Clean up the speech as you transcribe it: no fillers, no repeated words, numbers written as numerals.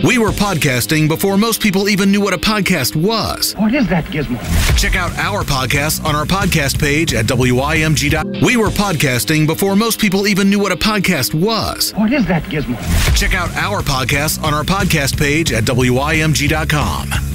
We were podcasting before most people even knew what a podcast was. What is that, Gizmo? Check out our podcasts on our podcast page at WIMG. We were podcasting before most people even knew what a podcast was. What is that, Gizmo? Check out our podcasts on our podcast page at WIMG.com.